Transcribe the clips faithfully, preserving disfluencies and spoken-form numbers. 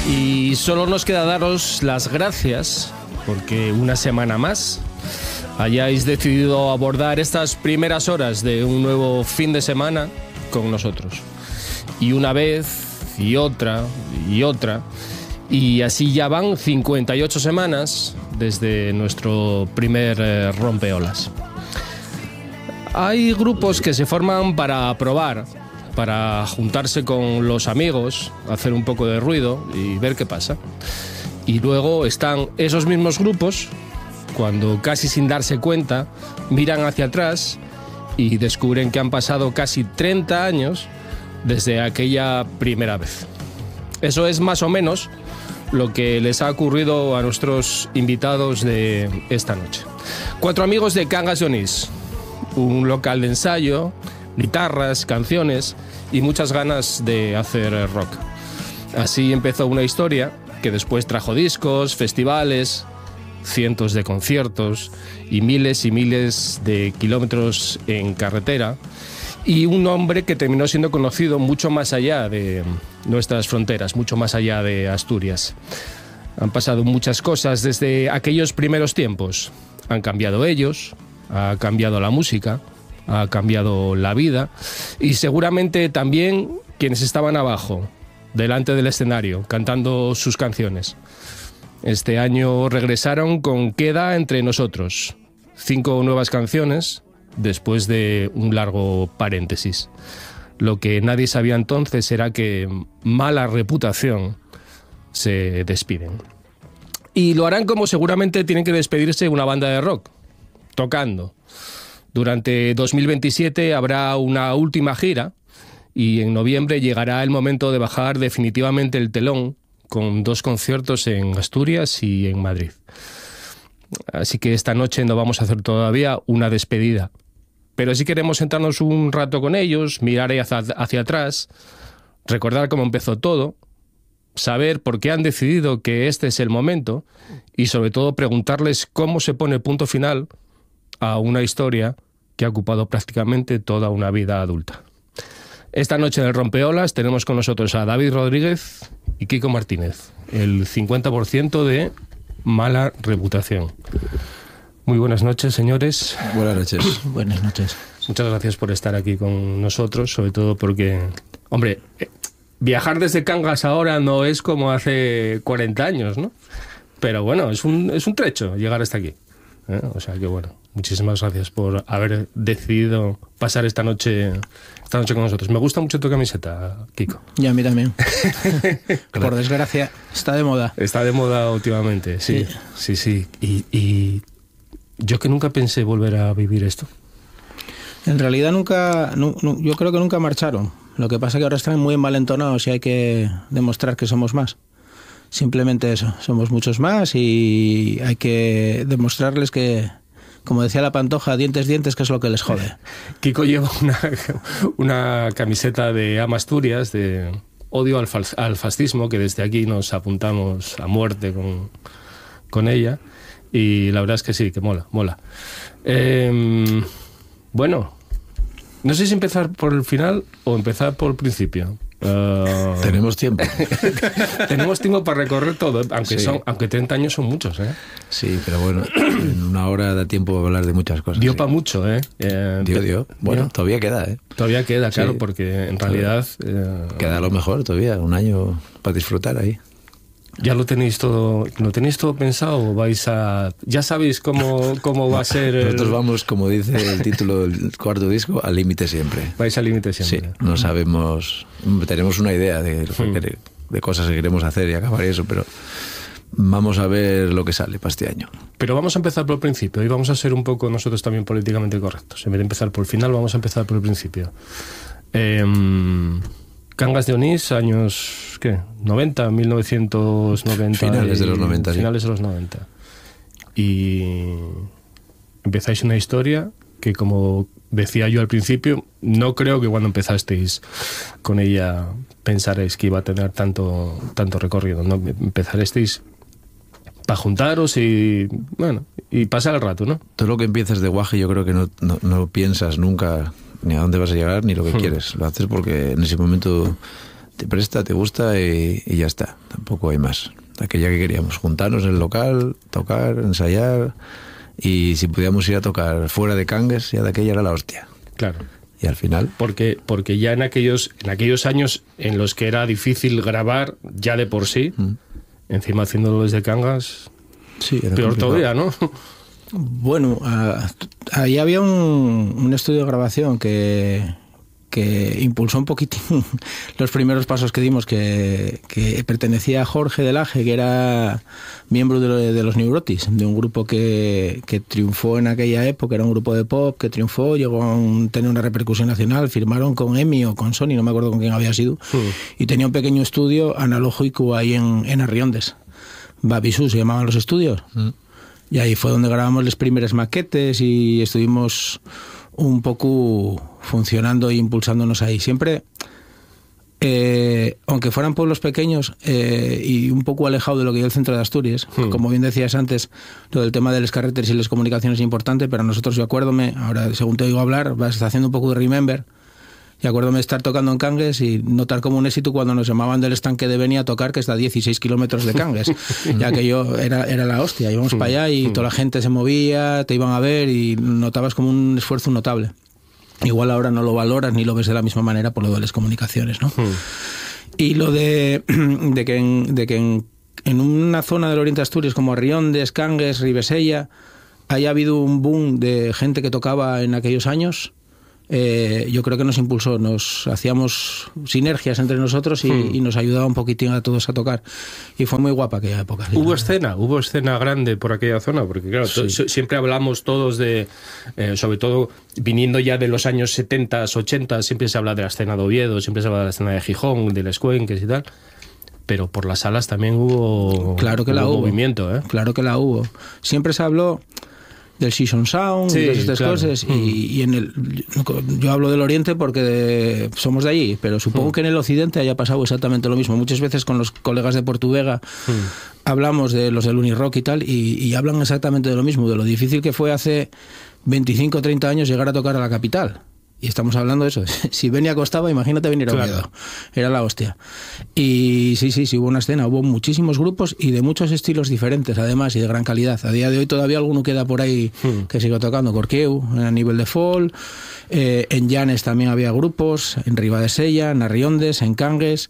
Y solo nos queda daros las gracias porque una semana más hayáis decidido abordar estas primeras horas de un nuevo fin de semana con nosotros. Y una vez, y otra, y otra, y así ya van cincuenta y ocho semanas desde nuestro primer eh, rompeolas. Hay grupos que se forman para probar, para juntarse con los amigos, hacer un poco de ruido y ver qué pasa. Y luego están esos mismos grupos, cuando casi sin darse cuenta, miran hacia atrás y descubren que han pasado casi treinta años desde aquella primera vez. Eso es más o menos lo que les ha ocurrido a nuestros invitados de esta noche. Cuatro amigos de Cangas de Onís, un local de ensayo, guitarras, canciones y muchas ganas de hacer rock. Así empezó una historia que después trajo discos, festivales, cientos de conciertos y miles y miles de kilómetros en carretera, y un hombre que terminó siendo conocido mucho más allá de nuestras fronteras, mucho más allá de Asturias. Han pasado muchas cosas desde aquellos primeros tiempos. Han cambiado ellos, ha cambiado la música, ha cambiado la vida y seguramente también quienes estaban abajo, delante del escenario, cantando sus canciones. Este año regresaron con Queda entre nosotros. Cinco nuevas canciones después de un largo paréntesis. Lo que nadie sabía entonces era que Mala Reputación se despiden. Y lo harán como seguramente tienen que despedirse una banda de rock, tocando. Durante dos mil veintisiete habrá una última gira y en noviembre llegará el momento de bajar definitivamente el telón con dos conciertos en Asturias y en Madrid. Así que esta noche no vamos a hacer todavía una despedida, pero sí queremos sentarnos un rato con ellos, mirar hacia, hacia atrás, recordar cómo empezó todo, saber por qué han decidido que este es el momento y sobre todo preguntarles cómo se pone punto final a una historia que ha ocupado prácticamente toda una vida adulta. Esta noche en el Rompeolas tenemos con nosotros a David Rodríguez y Kiko Martínez, el cincuenta por ciento de Mala Reputación. Muy buenas noches, señores. Buenas noches. Buenas noches. Muchas gracias por estar aquí con nosotros, sobre todo porque, hombre, viajar desde Cangas ahora no es como hace cuarenta años, ¿no? Pero bueno, es un, es un trecho llegar hasta aquí. ¿eh? O sea que bueno, muchísimas gracias por haber decidido pasar esta noche esta noche con nosotros. Me gusta mucho tu camiseta, Kiko. Y a mí también. Por desgracia, está de moda. Está de moda últimamente, sí. Sí, sí. sí. Y, y yo que nunca pensé volver a vivir esto. En realidad nunca, no, no, yo creo que nunca marcharon. Lo que pasa es que ahora están muy envalentonados y hay que demostrar que somos más. Simplemente eso, somos muchos más y hay que demostrarles que, como decía la Pantoja, dientes, dientes, que es lo que les jode. Kiko lleva una, una camiseta de Ama Asturias, de odio al, fal, al fascismo, que desde aquí nos apuntamos a muerte con, con ella. Y la verdad es que sí, que mola, mola. Eh, bueno, no sé si empezar por el final o empezar por el principio. Uh, tenemos tiempo. Tenemos tiempo para recorrer todo, aunque, sí. son, aunque treinta años son muchos, ¿eh? Sí, pero bueno, en una hora da tiempo a hablar de muchas cosas. Dio sí. para mucho, ¿eh? eh dio, dio. Bueno, dio. Todavía queda, ¿eh? Todavía queda, claro, sí. porque en realidad... Eh, queda lo mejor todavía, un año para disfrutar ahí. ¿Ya lo tenéis todo lo tenéis todo pensado o vais a... ya sabéis cómo, cómo va a ser... El... Nosotros vamos, como dice el título del cuarto disco, al límite siempre. Vais al límite siempre. Sí, no sabemos... Tenemos una idea de, hmm. de cosas que queremos hacer y acabar eso, pero vamos a ver lo que sale para este año. Pero vamos a empezar por el principio y vamos a ser un poco nosotros también políticamente correctos. En vez de empezar por el final, vamos a empezar por el principio. Eh... Cangas de Onís, años, ¿qué? noventa, mil novecientos noventa. Finales de los noventa. Finales sí. de los noventa. Y empezáis una historia que, como decía yo al principio, no creo que cuando empezasteis con ella pensarais que iba a tener tanto, tanto recorrido, ¿no? Empezasteis para juntaros y, bueno, y pasar el rato, ¿no? Todo lo que empiezas de guaje yo creo que no, no, no piensas nunca ni a dónde vas a llegar ni lo que hmm. quieres. Lo haces porque en ese momento te presta, te gusta y, y ya está. Tampoco hay más. Aquella que queríamos, juntarnos en el local, tocar, ensayar, y si podíamos ir a tocar fuera de Cangues, ya de aquella era la hostia. Claro. Y al final... Porque, porque ya en aquellos, en aquellos años en los que era difícil grabar, ya de por sí, mm. encima haciéndolo desde Cangas, sí, era peor complicado. todavía, ¿no? Bueno, uh, ahí había un, un estudio de grabación que, que impulsó un poquitín los primeros pasos que dimos, que, que pertenecía a Jorge Delaje, que era miembro de, de los Neurotis, de un grupo que, que triunfó en aquella época, era un grupo de pop que triunfó, llegó a un, tener una repercusión nacional, firmaron con EMI o con Sony, no me acuerdo con quién había sido, sí. Y tenía un pequeño estudio analógico ahí en, en Arriondes. Babisú se llamaban los estudios. Mm. Y ahí fue donde grabamos las primeras maquetes y estuvimos un poco funcionando e impulsándonos ahí. Siempre, eh, aunque fueran pueblos pequeños eh, y un poco alejado de lo que es el centro de Asturias, hmm. como bien decías antes, lo del tema de las carreteras y las comunicaciones es importante, pero nosotros, yo acuérdome, ahora según te oigo hablar, vas haciendo un poco de remember. Y acuérdome de estar tocando en Cangues y notar como un éxito cuando nos llamaban del estanque de Beni a tocar, que está a dieciséis kilómetros de Cangues. Ya que yo era, era la hostia. Íbamos para allá y toda la gente se movía, te iban a ver y notabas como un esfuerzo notable. Igual ahora no lo valoras ni lo ves de la misma manera por lo de las comunicaciones, ¿no? Y lo de, de que, en, de que en, en una zona del Oriente de Asturias como Arriondes, Cangues, Ribesella, haya habido un boom de gente que tocaba en aquellos años. Eh, yo creo que nos impulsó, nos hacíamos sinergias entre nosotros y, hmm. y nos ayudaba un poquitín a todos a tocar, y fue muy guapa aquella época. ¿Hubo ¿no? escena? ¿Hubo escena grande por aquella zona? Porque claro, sí. to- siempre hablamos todos de, eh, sobre todo viniendo ya de los años setenta, ochenta, siempre se habla de la escena de Oviedo, siempre se habla de la escena de Gijón, de Les Cuenques y tal, pero por las salas también hubo, claro que hubo la hubo. movimiento, ¿eh? Claro que la hubo. Siempre se habló del Season Sound, sí, de estas claro. cosas, y, y en el yo hablo del Oriente porque de, somos de allí, pero supongo mm. que en el Occidente haya pasado exactamente lo mismo. Muchas veces con los colegas de Portuvega mm. hablamos de los del Unirock y tal, y, y hablan exactamente de lo mismo, de lo difícil que fue hace veinticinco o treinta años llegar a tocar a la capital. Y estamos hablando de eso. Si Beni costaba, imagínate venir a Oviedo. Claro. Era la hostia. Y sí, sí, sí, hubo una escena. Hubo muchísimos grupos y de muchos estilos diferentes, además, y de gran calidad. A día de hoy todavía alguno queda por ahí hmm. que sigue tocando. Corqueu, a nivel de folk. Eh, en Llanes también había grupos. En Ribadesella, en Arriondes, en Cangues.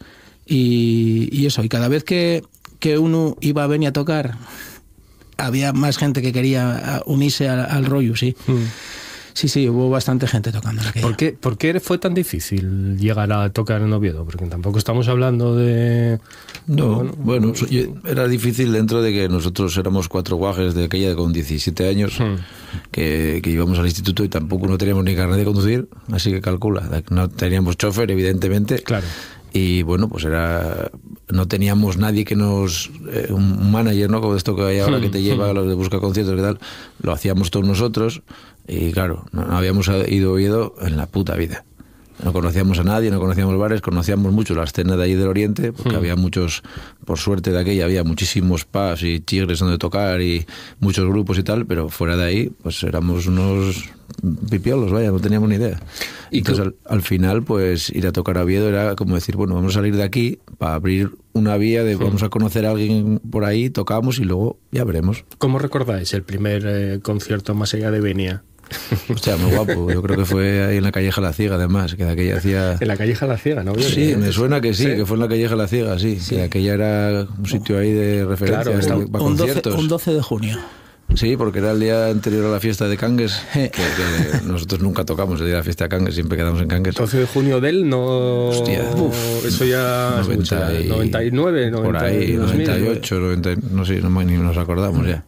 Y, y eso. Y cada vez que, que uno iba a Beni a tocar, había más gente que quería unirse al, al rollo, sí. Hmm. Sí, sí, hubo bastante gente tocando en aquella. ¿Por qué, ¿Por qué fue tan difícil llegar a tocar en Oviedo? Porque tampoco estamos hablando de... No, bueno, bueno era difícil dentro de que nosotros éramos cuatro guajes de aquella con diecisiete años, hmm. que, que íbamos al instituto y tampoco no teníamos ni carnet de conducir, así que calcula, no teníamos chofer, evidentemente. Claro. Y bueno, pues era no teníamos nadie que nos eh, un manager, ¿no? Como esto que hay ahora, que te lleva a los de busca conciertos, que tal, lo hacíamos todos nosotros. Y claro, no, no habíamos ido a Oviedo en la puta vida. No conocíamos a nadie, no conocíamos bares, conocíamos mucho la escena de allí del Oriente, porque mm. había muchos, por suerte de aquella, había muchísimos pubs y chigres donde tocar y muchos grupos y tal, pero fuera de ahí, pues éramos unos pipiolos, vaya, no teníamos ni idea. ¿Y entonces al, al final, pues ir a tocar a Oviedo era como decir, bueno, vamos a salir de aquí para abrir una vía de, sí. vamos a conocer a alguien por ahí, tocamos y luego ya veremos. ¿Cómo recordáis el primer eh, concierto más allá de Benia? Hostia, muy guapo. Yo creo que fue ahí en la Calleja La Ciega, además, que de aquella hacía... En la Calleja La Ciega, ¿no? Sí, me suena que sí, sí, que fue en la Calleja La Ciega, sí, sí. Que aquella era un sitio ahí de referencia, claro, un, para un conciertos. doce, un doce de junio. Sí, porque era el día anterior a la fiesta de Cangues, que, que nosotros nunca tocamos el día de la fiesta de Cangues, siempre quedamos en Cangues. doce de junio del no... Hostia. Uf, eso ya... noventa y... noventa y nueve, noventa, por ahí, dos mil, noventa y ocho, noventa, no sé, no, ni nos acordamos ya.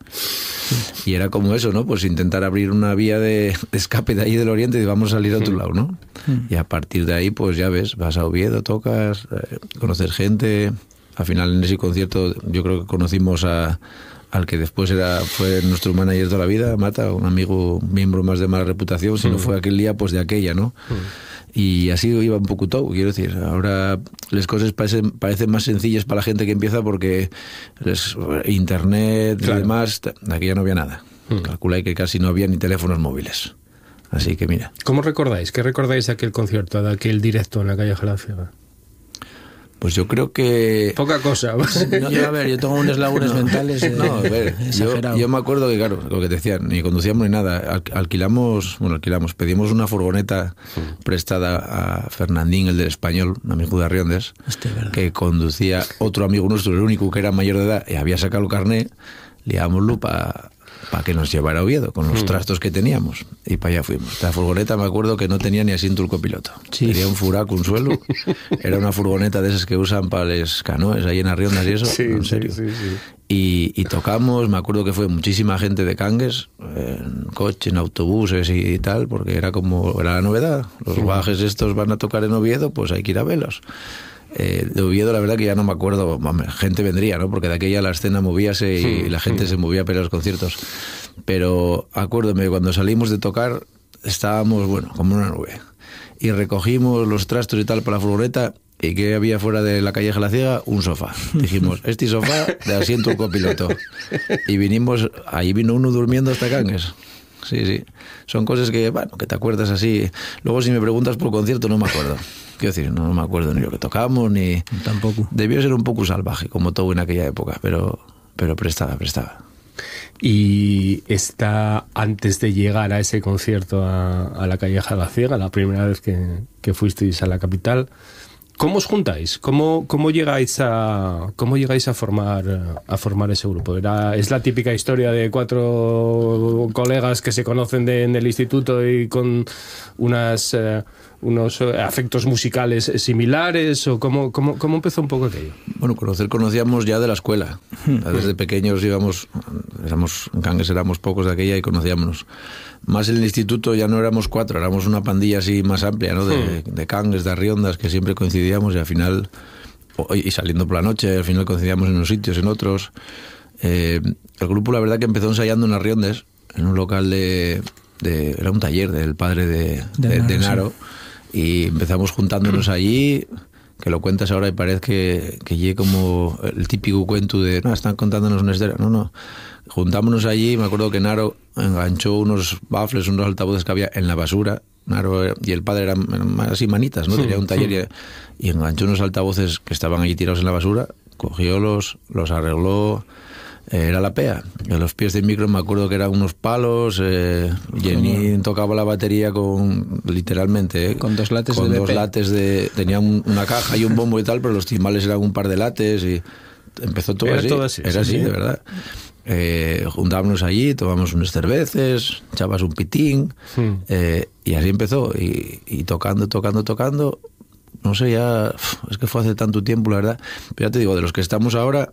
Y era como eso, ¿no? Pues intentar abrir una vía de, de escape de ahí del Oriente y vamos a salir a otro lado, ¿no? Y a partir de ahí, pues ya ves, vas a Oviedo, tocas, eh, conoces gente. Al final en ese concierto yo creo que conocimos a... al que después era fue nuestro manager toda la vida, Mata, un amigo, miembro más de mala reputación, si no fue aquel día, pues de aquella, ¿no? Y así iba un poco todo, quiero decir. Ahora las cosas parecen, parecen más sencillas para la gente que empieza porque les, internet claro. y demás, aquí ya no había nada. Mm. Calcula que casi no había ni teléfonos móviles. Así que mira. ¿Cómo recordáis? ¿Qué recordáis de aquel concierto, de aquel directo en la calle La Ciega? Pues yo creo que... Poca cosa. No, yo, a ver, yo tengo unos lagunas no, mentales eh, no, a ver, yo, yo me acuerdo que, claro, lo que te decían, ni conducíamos ni nada. Al, alquilamos, bueno, alquilamos, pedimos una furgoneta sí. prestada a Fernandín, el del Español, un amigo de Arriondes, este, que conducía otro amigo nuestro, el único que era mayor de edad y había sacado el carné, liámoslo para... para que nos llevara a Oviedo, con los trastos que teníamos. Y para allá fuimos. La furgoneta me acuerdo que no tenía ni asiento el copiloto. Sí. Tenía un furaco, un suelo. Era una furgoneta de esas que usan para los canoes, ahí en Arriondas y eso. Sí, en serio. Sí, sí, sí. Y, y tocamos, me acuerdo que fue muchísima gente de Cangues, en coche, en autobuses y tal, porque era como, era la novedad. Los guajes estos van a tocar en Oviedo, pues hay que ir a verlos. Eh, de Oviedo la verdad que ya no me acuerdo, gente vendría, ¿no? Porque de aquella la escena movíase y, sí, y la gente sí. se movía para los conciertos. Pero acuérdame, cuando salimos de tocar estábamos, bueno, como una nube. Y recogimos los trastos y tal para la furgoneta. ¿Y qué había fuera de la calle Gelaciega? Un sofá. Dijimos, este sofá de asiento el copiloto. Y vinimos, ahí vino uno durmiendo hasta Cangues. Sí, sí. Son cosas que, bueno, que te acuerdas así. Luego si me preguntas por concierto no me acuerdo. Quiero decir, no, no me acuerdo ni lo que tocamos, ni... Tampoco. Debió ser un poco salvaje, como todo en aquella época, pero, pero prestaba, prestaba. Y está antes de llegar a ese concierto a, a la calle Gelaciega, la primera vez que, que fuisteis a la capital, ¿cómo os juntáis? ¿Cómo, cómo llegáis a cómo llegáis a formar a formar ese grupo? Era, es la típica historia de cuatro colegas que se conocen de, en el instituto y con unas eh, unos afectos musicales similares, o cómo, cómo, cómo empezó un poco aquello. Bueno, conocer conocíamos ya de la escuela. Desde pequeños íbamos, éramos, en Cangues éramos pocos de aquella y conocíamos. Más en el instituto ya no éramos cuatro, éramos una pandilla así más amplia, ¿no? De, de Cangues, de Arriondas, que siempre coincidíamos y al final, y saliendo por la noche, al final coincidíamos en unos sitios, en otros. Eh, el grupo la verdad que empezó ensayando en Arriondas, en un local de, de era un taller del padre de, de, de, de Naro, sí. Y empezamos juntándonos allí, que lo cuentas ahora y parece que, que llegue como el típico cuento de, no, están contándonos una historia, no, no. Juntámonos allí, me acuerdo que Naro enganchó unos baffles, unos altavoces que había en la basura. Naro y el padre eran, eran así manitas, ¿no? Tenía un taller y, y enganchó unos altavoces que estaban allí tirados en la basura, cogió los, los arregló, eh, era la pea. En los pies del micro me acuerdo que eran unos palos, eh, Jenny tocaba la batería con, literalmente, eh, con dos lates con de dos lates de, tenía un, una caja y un bombo y tal, pero los timbales eran un par de lates y empezó todo era así, todo así, era sí, así, sí. de verdad. Eh, juntábamos allí, tomamos unas cervezas, echabas un pitín, hmm. eh, y así empezó, y, y tocando, tocando, tocando, no sé, ya, es que fue hace tanto tiempo, la verdad, pero ya te digo, de los que estamos ahora,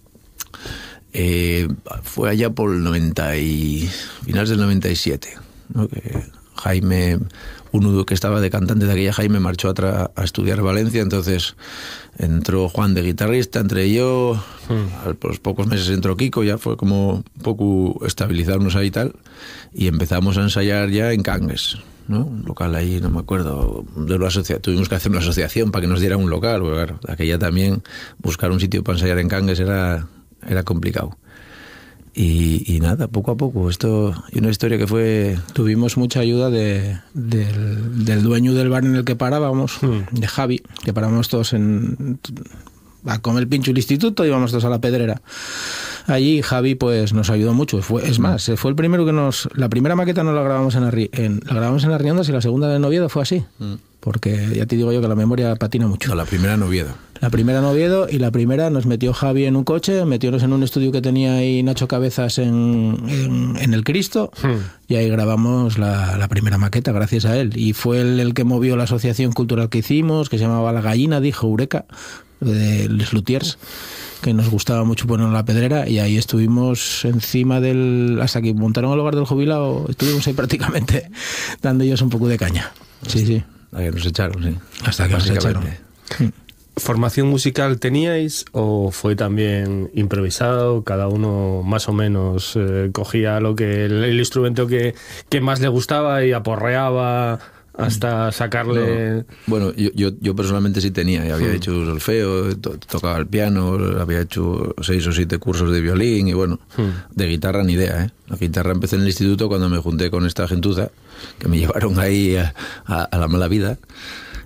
eh, fue allá por el noventa y finales del noventa y siete, ¿no? Que Jaime, uno que estaba de cantante de aquella, Jaime marchó a, tra- a estudiar a Valencia, entonces entró Juan de guitarrista, entré yo, mm. a los pocos meses entró Kiko, ya fue como un poco estabilizarnos ahí y tal, y empezamos a ensayar ya en Cangues, ¿no? Un local ahí, no me acuerdo, de una asocia- tuvimos que hacer una asociación para que nos diera un local, porque claro, aquella también, buscar un sitio para ensayar en Cangues era, era complicado. Y, y nada, poco a poco, esto y una historia que fue... Tuvimos mucha ayuda de, del, del dueño del bar en el que parábamos, mm. de Javi, que parábamos todos en... a comer pincho el instituto, íbamos todos a la Pedrera. Allí Javi pues nos ayudó mucho. Fue, es más, fue el primero que nos... La primera maqueta no la grabamos en, Arri, en la grabamos en Arriondas y la segunda en Oviedo fue así. Mm. Porque ya te digo yo que la memoria patina mucho. No, la primera en Oviedo. La primera en Oviedo, y la primera nos metió Javi en un coche, metiónos en un estudio que tenía ahí Nacho Cabezas en, en, en el Cristo, hmm. y ahí grabamos la, la primera maqueta, gracias a él. Y fue él el que movió la asociación cultural que hicimos, que se llamaba La Gallina, dijo Eureka, de Les Luthiers, que nos gustaba mucho poner en la Pedrera, y ahí estuvimos encima del... hasta que montaron el hogar del jubilado, estuvimos ahí prácticamente dando ellos un poco de caña. Sí, sí. Hasta que nos echaron, sí. Hasta que nos echaron. ¿Formación musical teníais o fue también improvisado? Cada uno más o menos eh, cogía lo que el, el instrumento que, que más le gustaba y aporreaba hasta sacarle... No. Bueno, yo, yo, yo personalmente sí tenía, había hmm. hecho solfeo, to, tocaba el piano, había hecho seis o siete cursos de violín y bueno, hmm. de guitarra ni idea, ¿eh? La guitarra empecé en el instituto cuando me junté con esta gentuza que me llevaron ahí a, a, a la mala vida.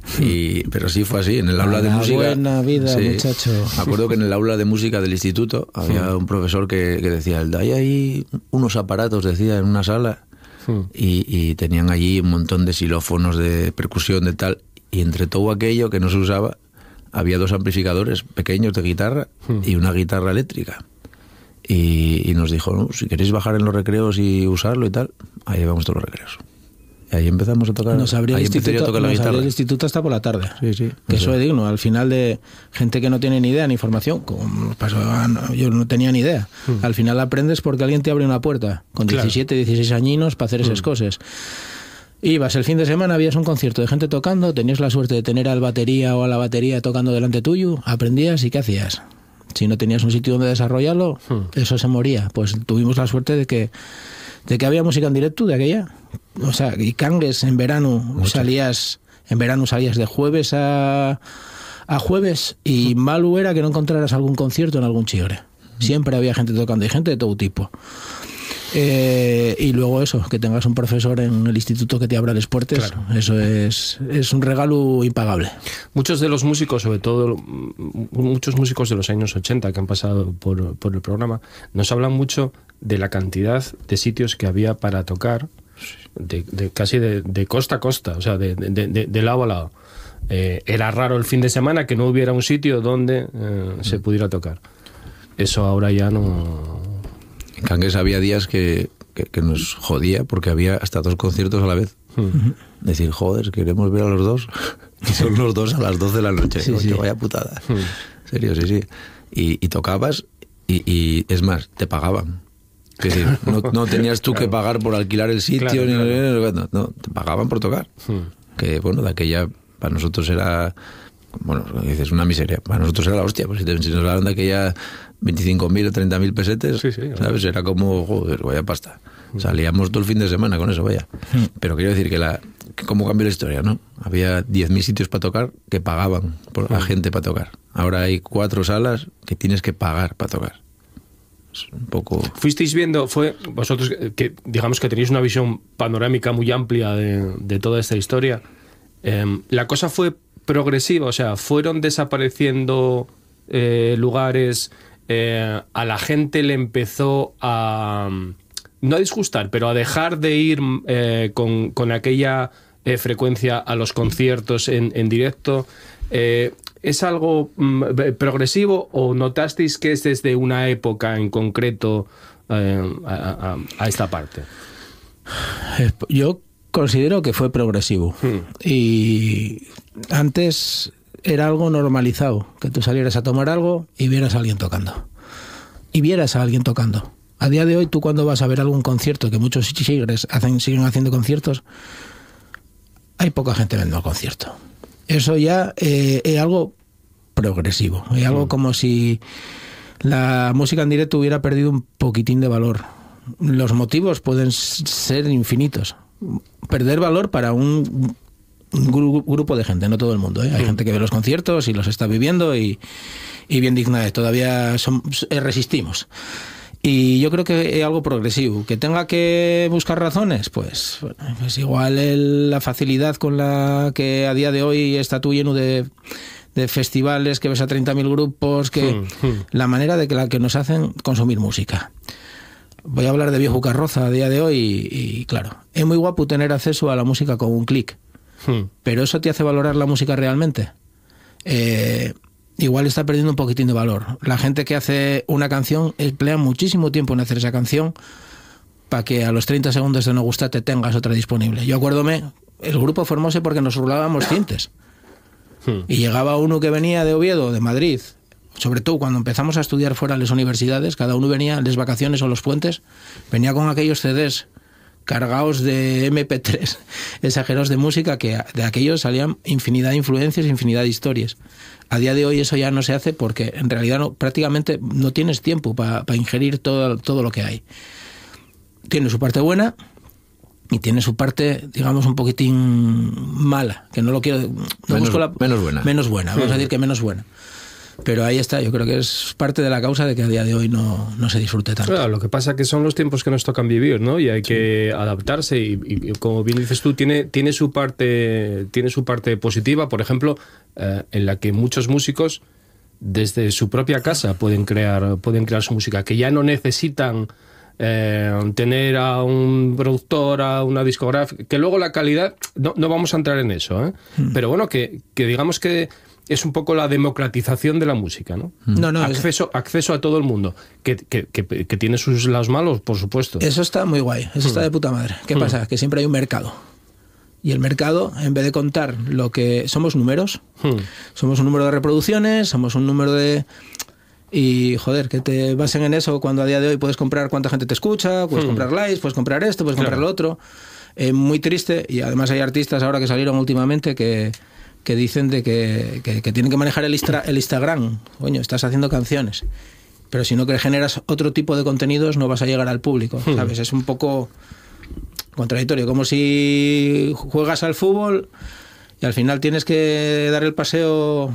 Y, pero sí fue así, en el aula A de la música. buena vida, sí, muchacho. Me acuerdo que en el aula de música del instituto había un profesor que, que decía, hay ahí unos aparatos, decía, en una sala, y, y tenían allí un montón de xilófonos, de percusión, de tal, y entre todo aquello que no se usaba, había dos amplificadores pequeños de guitarra y una guitarra eléctrica. Y, y nos dijo, no, si queréis bajar en los recreos y usarlo y tal, ahí vamos todos los recreos. Y ahí empezamos a tocar. Nos abría el ahí empecé yo a instituto, tocar la nos guitarra. abría el instituto hasta por la tarde. Sí, sí. Que eso sé. es digno. Al final de gente que no tiene ni idea ni información, como nos pasó, yo no tenía ni idea. Mm. Al final aprendes porque alguien te abre una puerta con claro. diecisiete, dieciséis añinos para hacer esas mm. cosas. Ibas el fin de semana, habías un concierto de gente tocando, tenías la suerte de tener al batería o a la batería tocando delante tuyo, aprendías y ¿qué hacías? Si no tenías un sitio donde desarrollarlo, hmm. eso se moría. Pues tuvimos la suerte de que de que había música en directo de aquella. O sea, y Cangues en verano Mucho. salías en verano salías de jueves a, a jueves y hmm. malo era que no encontraras algún concierto en algún chigre. Hmm. Siempre había gente tocando y gente de todo tipo. Eh, y luego eso, que tengas un profesor en el instituto que te abra las puertas, claro. eso es, es un regalo impagable. Muchos de los músicos, sobre todo muchos músicos de los años ochenta que han pasado por, por el programa, nos hablan mucho de la cantidad de sitios que había para tocar, de, de casi de, de costa a costa, o sea, de, de, de, de lado a lado. Eh, era raro el fin de semana que no hubiera un sitio donde eh, se pudiera tocar. Eso ahora ya no... En Cangues había días que, que, que nos jodía porque había hasta dos conciertos a la vez. Uh-huh. Decir, joder, queremos ver a los dos. Y son los dos a las doce de la noche. Sí, sí. Vaya putada. Uh-huh. En serio, sí, sí. Y, y tocabas y, y, es más, te pagaban. Es decir, no, no tenías tú claro. que pagar por alquilar el sitio. Claro, ni, claro. No, no, te pagaban por tocar. Uh-huh. Que, bueno, de aquella, para nosotros era... Bueno, dices, una miseria. Para nosotros era la hostia. Pues si, te, si nos hablan de aquella... veinticinco mil o treinta mil pesetes, sí, sí, ¿sabes? Era como, joder, vaya pasta. Salíamos todo el fin de semana con eso, vaya. Pero quiero decir que la que cómo cambió la historia, ¿no? Había diez mil sitios para tocar que pagaban por la gente para tocar. Ahora hay cuatro salas que tienes que pagar para tocar. Es un poco... Fuisteis viendo, fue vosotros que digamos que tenéis una visión panorámica muy amplia de, de toda esta historia. Eh, la cosa fue progresiva, o sea, fueron desapareciendo eh, lugares... Eh, a la gente le empezó a no a disgustar, pero a dejar de ir eh, con, con aquella eh, frecuencia a los conciertos en, en directo. Eh, ¿Es algo mm, progresivo o notasteis que es desde una época en concreto eh, a, a, a esta parte? Yo considero que fue progresivo. Hmm. Y antes... era algo normalizado, que tú salieras a tomar algo y vieras a alguien tocando. Y vieras a alguien tocando. A día de hoy, tú cuando vas a ver algún concierto, que muchos chigres hacen, siguen haciendo conciertos, hay poca gente viendo el concierto. Eso ya eh, es algo progresivo. Es algo como si la música en directo hubiera perdido un poquitín de valor. Los motivos pueden ser infinitos. Perder valor para un... un grupo de gente, no todo el mundo, ¿eh? Hay gente que ve los conciertos y los está viviendo y, y bien digna, todavía son, resistimos. Y yo creo que es algo progresivo. Que tenga que buscar razones, pues, pues igual el, la facilidad con la que a día de hoy está tú lleno de, de festivales, que ves a treinta mil grupos, que hmm, hmm. la manera de que la que nos hacen consumir música. Voy a hablar de viejo carroza a día de hoy y, y claro, es muy guapo tener acceso a la música con un clic. Hmm. Pero eso te hace valorar la música realmente. Eh, igual está perdiendo un poquitín de valor. La gente que hace una canción emplea muchísimo tiempo en hacer esa canción para que a los treinta segundos de no gustarte tengas otra disponible. Yo acuérdome, el grupo formóse porque nos rulábamos cintas. Hmm. Y llegaba uno que venía de Oviedo, de Madrid, sobre todo cuando empezamos a estudiar fuera de las universidades, cada uno venía en las vacaciones o los puentes, venía con aquellos C Ds cargados de eme pe tres, exagerados de música, que de aquellos salían infinidad de influencias, infinidad de historias. A día de hoy eso ya no se hace porque en realidad no, prácticamente no tienes tiempo para pa ingerir todo, todo lo que hay. Tiene su parte buena y tiene su parte, digamos, un poquitín mala, que no lo quiero... No menos, busco la, menos buena. Menos buena, vamos a decir que menos buena. Pero ahí está, yo creo que es parte de la causa de que a día de hoy no, no se disfrute tanto. Claro, lo que pasa es que son los tiempos que nos tocan vivir, ¿no? Y hay que sí. adaptarse y, y, como bien dices tú, tiene, tiene, su parte, tiene su parte positiva, por ejemplo, eh, en la que muchos músicos desde su propia casa pueden crear, pueden crear su música, que ya no necesitan eh, tener a un productor, a una discográfica, que luego la calidad, no, no vamos a entrar en eso, ¿eh? Mm. Pero bueno, que, que digamos que es un poco la democratización de la música, ¿no? No, no, acceso, es... acceso a todo el mundo, que, que, que, que tiene sus lados malos, por supuesto. Eso está muy guay, eso mm. está de puta madre. ¿Qué mm. pasa? Que siempre hay un mercado. Y el mercado, en vez de contar lo que... Somos números. Hmm. Somos un número de reproducciones, somos un número de... Y, joder, que te basen en eso cuando a día de hoy puedes comprar cuánta gente te escucha, puedes hmm. comprar likes, puedes comprar esto, puedes comprar claro. lo otro. Eh, muy triste. Y además hay artistas ahora que salieron últimamente que, que dicen de que, que, que tienen que manejar el, istra, el Instagram. Coño, estás haciendo canciones. Pero si no que generas otro tipo de contenidos no vas a llegar al público, hmm. ¿sabes? Es un poco... contradictorio, como si juegas al fútbol y al final tienes que dar el paseo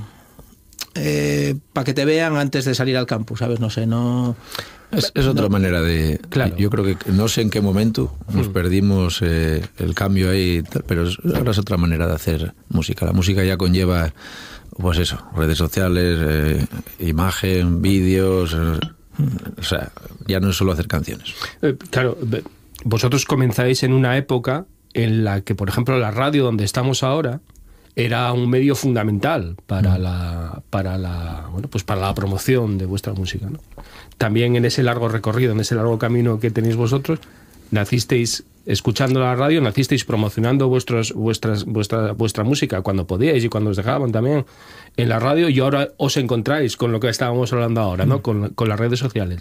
eh, para que te vean antes de salir al campo, ¿sabes? No sé, no... Es, es otra no, manera de... Claro. Yo creo que no sé en qué momento nos mm. perdimos eh, el cambio ahí, pero ahora es otra manera de hacer música. La música ya conlleva, pues eso, redes sociales, eh, imagen, vídeos... Eh, o sea, ya no es solo hacer canciones. Eh, claro... Vosotros comenzáis en una época en la que, por ejemplo, la radio donde estamos ahora era un medio fundamental para mm. la para la bueno pues para la promoción de vuestra música, ¿no? También en ese largo recorrido, en ese largo camino que tenéis vosotros, nacisteis escuchando la radio, nacisteis promocionando vuestros vuestras vuestra vuestra música cuando podíais y cuando os dejaban también en la radio, y ahora os encontráis con lo que estábamos hablando ahora, ¿no? Mm. Con, con las redes sociales.